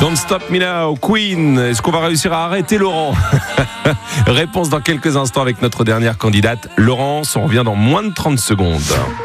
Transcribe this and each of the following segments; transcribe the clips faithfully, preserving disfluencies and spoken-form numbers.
Don't Stop Me Now, Queen. Est-ce qu'on va réussir à arrêter Laurent? Réponse dans quelques instants avec notre dernière candidate, Laurence. On revient dans moins de trente secondes.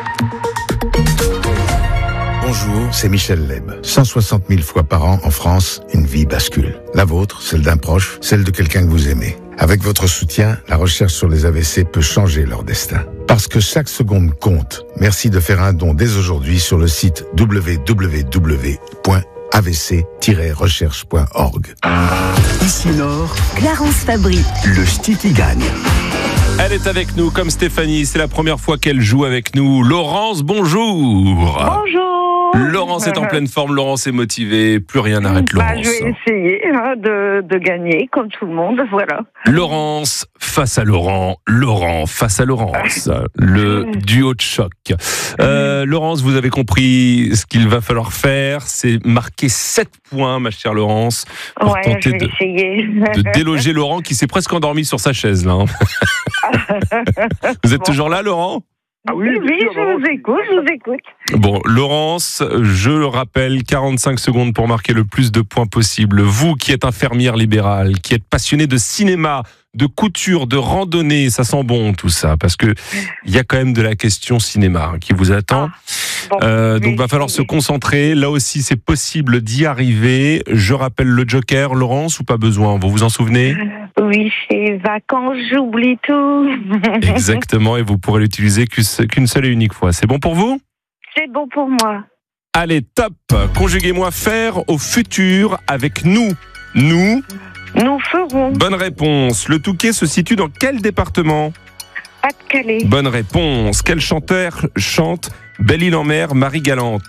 Bonjour, c'est Michel Leb. cent soixante mille fois par an en France, une vie bascule. La vôtre, celle d'un proche, celle de quelqu'un que vous aimez. Avec votre soutien, la recherche sur les A V C peut changer leur destin. Parce que chaque seconde compte, merci de faire un don dès aujourd'hui sur le site w w w point a v c tiret recherche point org. Ici Nord, Clarence Fabry. le Ch'ti qui gagne. Elle est avec nous comme Stéphanie. C'est la première fois qu'elle joue avec nous. Laurence, bonjour. Bonjour. Laurence est en pleine forme. Laurence est motivée. Plus rien n'arrête Bah, Laurence. je vais essayer hein, de, de gagner comme tout le monde, voilà. Laurence face à Laurent, Laurent face à Laurence, le duo de choc. Euh, Laurence, vous avez compris ce qu'il va falloir faire, c'est marquer sept points, ma chère Laurence, pour Ouais, tenter je vais de, essayer. de déloger Laurent qui s'est presque endormi sur sa chaise là. Vous êtes toujours là, Laurent ? Ah oui, oui, oui, je vous écoute, je vous écoute. Bon, Laurence, je le rappelle, quarante-cinq secondes pour marquer le plus de points possible. Vous qui êtes infirmière libérale, qui êtes passionné de cinéma, de couture, de randonnée, ça sent bon tout ça, parce que il y a quand même de la question cinéma qui vous attend. Ah, bon, euh, donc, oui, va falloir oui. se concentrer. Là aussi, c'est possible d'y arriver. Je rappelle le joker, Laurence, ou pas besoin? Vous vous en souvenez? Oui, c'est vacances, j'oublie tout. Exactement, et vous pourrez l'utiliser qu'une seule et unique fois. C'est bon pour vous? C'est bon pour moi. Allez, top. Conjuguez-moi faire au futur avec nous. Nous. Nous ferons Bonne réponse. Le Touquet se situe dans quel département? Pas-de-Calais. Bonne réponse. Quel chanteur chante Belle-Île-en-Mer, Marie Galante?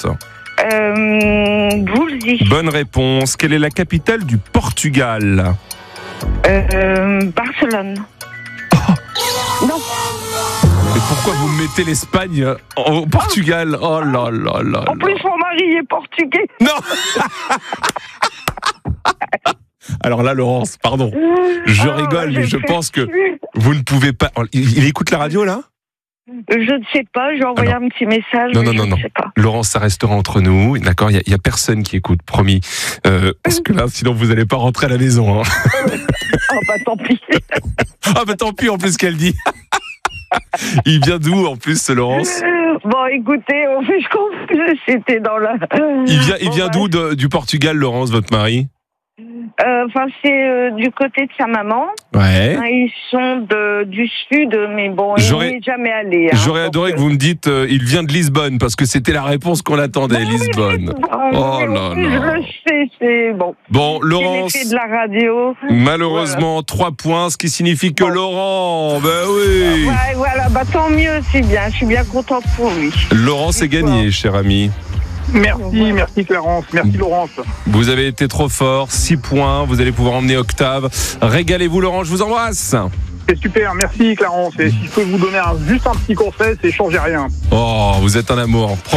Euh, Boulzy. Bonne réponse. Quelle est la capitale du Portugal? Euh, Barcelone. Non. Mais pourquoi vous mettez l'Espagne au Portugal? Oh là là là En là. plus, mon mari est portugais. Non. Alors là, Laurence, pardon. Je Oh, rigole, mais j'ai je fait pense que chier. vous ne pouvez pas... Il, il écoute la radio, là? Je ne sais pas, j'ai envoyé Ah un petit message. Non, mais non, je non, ne non. sais pas. Laurence, ça restera entre nous, d'accord? Il n'y a, a personne qui écoute, promis. Euh, parce que là, sinon, vous n'allez pas rentrer à la maison. Hein. Oh bah tant pis. Ah bah tant pis, en plus, qu'elle dit. Il vient d'où, en plus, ce Laurence? Bon, écoutez, on fait ce qu'on veut, c'était dans la... Il vient, il Bon, vient bah, d'où de- du Portugal, Laurence, votre mari? Enfin, c'est euh, du côté de sa maman. Ouais. Hein, ils sont de, du sud, mais bon, il J'aurais- n'y est jamais allé. Hein, J'aurais donc, adoré que euh, vous me dites euh, il vient de Lisbonne, parce que c'était la réponse qu'on attendait, Lisbonne. ah, Oh oui, là oui, là. Je le sais, c'est bon. Bon, C'est Laurence, l'effet de la radio. malheureusement, trois points, ce qui signifie que Bon. Laurent, ben oui. Ouais, voilà, bah tant mieux, c'est bien. Je suis bien contente pour lui. Laurent, c'est gagné, cher ami. Merci, merci Clarence, merci Laurence. Vous avez été trop fort, six points, vous allez pouvoir emmener Octave. Régalez-vous, Laurent, je vous embrasse. C'est super, merci Clarence. Et si je peux vous donner un, juste un petit conseil, c'est changer rien. Oh, vous êtes un amour.